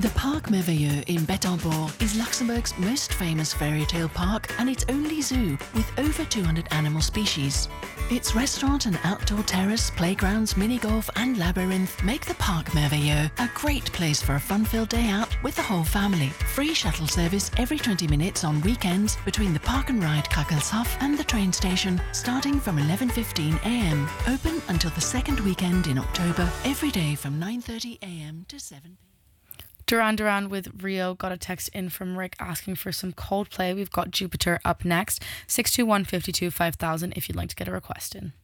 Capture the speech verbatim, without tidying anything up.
The Parc Merveilleux in Bettembourg is Luxembourg's most famous fairy tale park and its only zoo with over two hundred animal species. Its restaurant and outdoor terrace, playgrounds, mini-golf and labyrinth make the Parc Merveilleux a great place for a fun-filled day out with the whole family. Free shuttle service every twenty minutes on weekends between the Park and Ride Kakelshof and the train station starting from eleven fifteen a m. Open until the second weekend in October, every day from nine thirty a m to seven p m. Duran Duran with Rio got a text in from Rick asking for some Coldplay. We've got Jupiter up next. six two one, five two, five thousand if you'd like to get a request in.